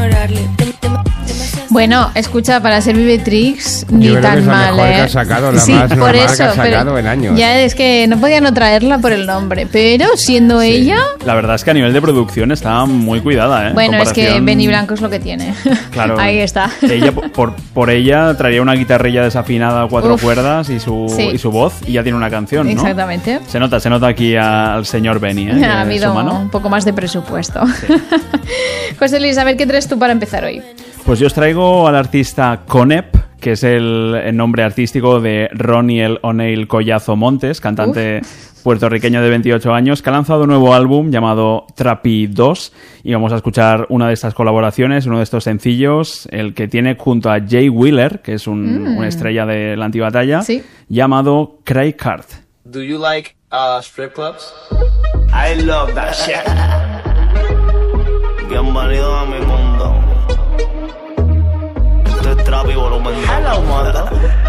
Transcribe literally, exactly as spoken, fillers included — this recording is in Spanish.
Bueno, escucha, para ser Vivetrix ni Yo creo tan que es la mal, mejor ¿eh? que ha sacado, la sí, más por normal eso, que ha sacado en años. Ya es que no podía no traerla por el nombre, pero siendo Sí. ella... La verdad es que a nivel de producción está muy cuidada, ¿eh? Bueno, es que Comparación- Benny Blanco es lo que tiene. Claro. Ahí está. Ella, por, por ella, traería una guitarrilla desafinada a cuatro Uf. cuerdas y su, Sí. y su voz, y ya tiene una canción, ¿no? Exactamente. Se nota, se nota aquí al señor Benny, ¿eh? Que Ha es habido humano. un poco más de presupuesto. José Luis, a ver qué traes tú para empezar hoy. Pues yo os traigo al artista Conep, que es el, el nombre artístico de Roniel O'Neill Collazo Montes, cantante puertorriqueño de veintiocho años, que ha lanzado un nuevo álbum llamado Trapi dos, y vamos a escuchar una de estas colaboraciones, uno de estos sencillos, el que tiene junto a Jay Wheeler, que es un, Mm. una estrella de la antibatalla, Sí. llamado Cray Card. Do you like uh, strip clubs? I love that shit. Bienvenido a mi mundo.